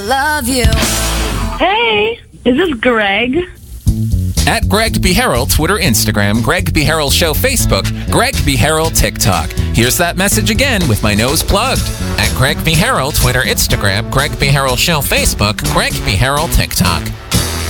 love you. Hey, is this Greg? At Greg B. Harrell, Twitter, Instagram, Greg B. Harrell Show, Facebook, Greg B. Harrell, TikTok. Here's that message again with my nose plugged. At Greg B. Harrell, Twitter, Instagram, Greg B. Harrell Show, Facebook, Greg B. Harrell, TikTok.